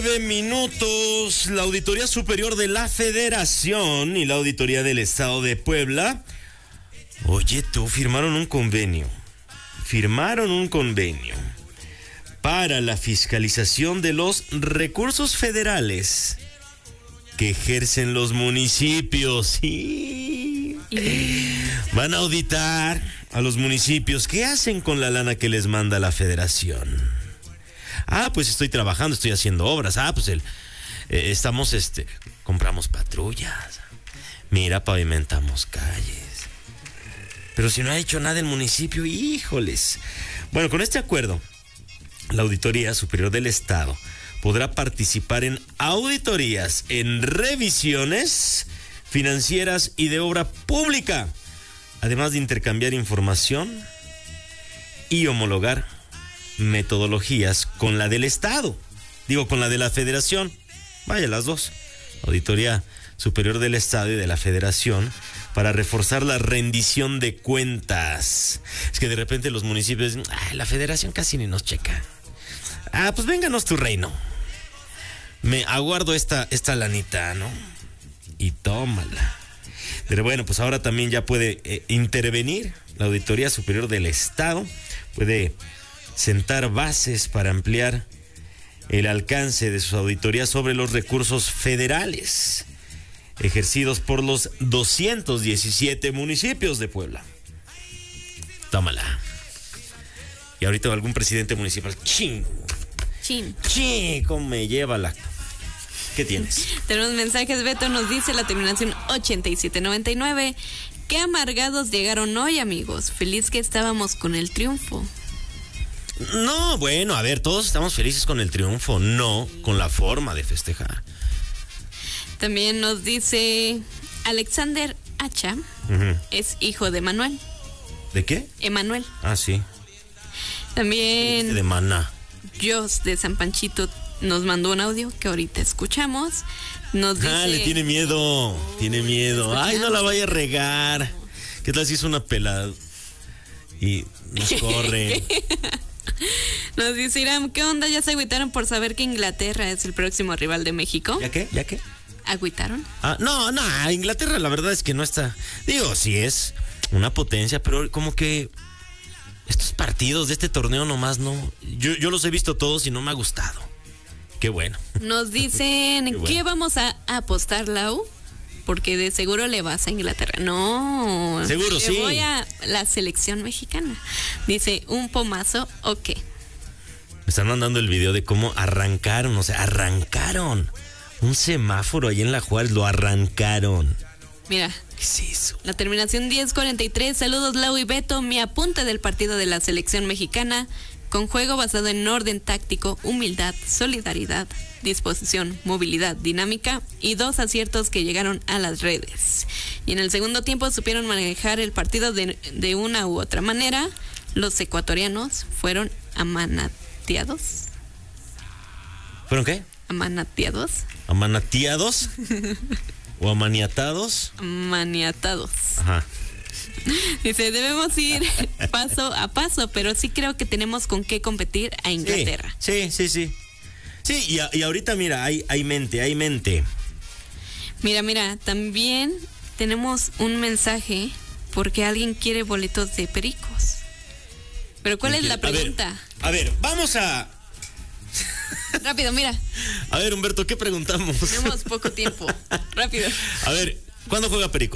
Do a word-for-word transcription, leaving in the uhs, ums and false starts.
Nueve minutos. La Auditoría Superior de la Federación y la Auditoría del Estado de Puebla, oye tú, firmaron un convenio. Firmaron un convenio para la fiscalización de los recursos federales que ejercen los municipios. Sí. Van a auditar a los municipios. ¿Qué hacen con la lana que les manda la federación? Ah, pues estoy trabajando, estoy haciendo obras. Ah, pues el, eh, estamos, este, compramos patrullas. Mira, pavimentamos calles. Pero si no ha hecho nada el municipio, híjoles. Bueno, con este acuerdo, la Auditoría Superior del Estado podrá participar en auditorías, en revisiones financieras y de obra pública, además de intercambiar información y homologar metodologías con la del Estado, digo, con la de la Federación. Vaya, las dos. Auditoría Superior del Estado y de la Federación, para reforzar la rendición de cuentas. Es que de repente los municipios dicen, ay, la Federación casi ni nos checa. Ah, pues vénganos tu reino. Me aguardo esta, esta lanita, ¿no? Y tómala. Pero bueno, pues ahora también ya puede eh, intervenir la Auditoría Superior del Estado, puede sentar bases para ampliar el alcance de sus auditorías sobre los recursos federales ejercidos por los doscientos diecisiete municipios de Puebla. Tómala. Y ahorita algún presidente municipal, ¡chin! ¡Chin! ¡Chin! ¿Cómo me lleva la...? ¿Qué tienes? Tenemos mensajes. Beto nos dice la terminación ochenta y siete noventa y nueve. Qué amargados llegaron hoy, amigos. Feliz que estábamos con el triunfo. No, bueno, a ver, todos estamos felices con el triunfo, no con la forma de festejar. También nos dice Alexander Hacha, uh-huh. Es hijo de Manuel. ¿De qué? Emanuel. Ah, sí. También de Maná. Jos de San Panchito nos mandó un audio que ahorita escuchamos. Nos dice... Ah, le tiene miedo, tiene miedo. Ay, no la vaya a regar. ¿Qué tal si es una pelada? Y nos corre. Nos dice Iram, ¿qué onda? ¿Ya se agüitaron por saber que Inglaterra es el próximo rival de México? ¿Ya qué? ¿Ya qué? ¿Agüitaron? Ah, no, no, Inglaterra la verdad es que no está... Digo, sí es una potencia, pero como que estos partidos de este torneo nomás no... Yo, yo los he visto todos y no me ha gustado. Qué bueno. Nos dicen, ¿qué, bueno. ¿Qué vamos a apostar, Lau? Porque de seguro le vas a Inglaterra. No. Seguro, le sí. Voy a la selección mexicana. Dice, ¿un pomazo o qué? Me están mandando el video de cómo arrancaron, o sea, arrancaron. Un semáforo ahí en La Juárez, lo arrancaron. Mira. ¿Qué es eso? La terminación diez cuarenta y tres. Saludos, Lau y Beto. Mi apunte del partido de la selección mexicana, con juego basado en orden táctico, humildad, solidaridad, disposición, movilidad, dinámica y dos aciertos que llegaron a las redes. Y en el segundo tiempo supieron manejar el partido de, de una u otra manera. Los ecuatorianos fueron amanateados. ¿Fueron qué? Amanateados. ¿Amanateados? ¿O amaniatados? Maniatados. Ajá. Dice, debemos ir paso a paso, pero sí creo que tenemos con qué competir a Inglaterra. Sí, sí, sí, sí. Sí, y, y ahorita mira, hay, hay mente, hay mente. Mira, mira, también tenemos un mensaje porque alguien quiere boletos de Pericos. Pero ¿cuál es la pregunta? A ver, a ver, vamos a... Rápido, mira. A ver, Humberto, ¿qué preguntamos? Tenemos poco tiempo. Rápido. A ver, ¿cuándo juega Pericos?